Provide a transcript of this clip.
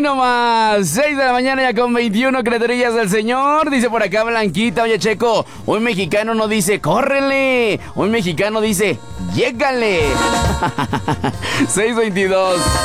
nomás, 6 de la mañana ya con 21 criaturillas del Señor. Dice por acá Blanquita, oye Checo, un mexicano no dice córrele, un mexicano dice llégale. 6:22.